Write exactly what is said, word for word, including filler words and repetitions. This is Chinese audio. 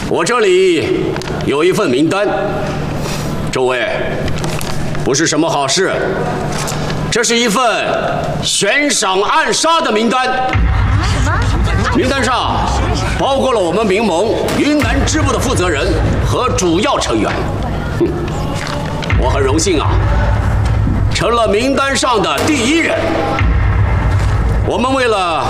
我这里有一份名单，诸位，不是什么好事，这是一份悬赏暗杀的名单。名单上包括了我们民盟云南支部的负责人和主要成员。哼，我很荣幸啊，成了名单上的第一人。我们为了